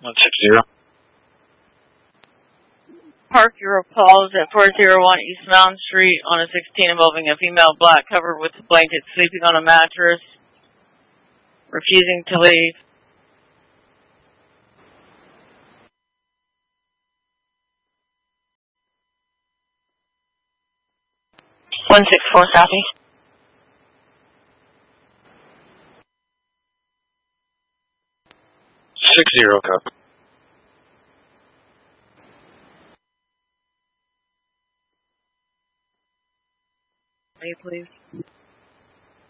160. Park your Paul's at 401 East Mountain Street on a 16 involving a female black covered with a blanket sleeping on a mattress, refusing to leave. .164 copy. 60 copy. Please.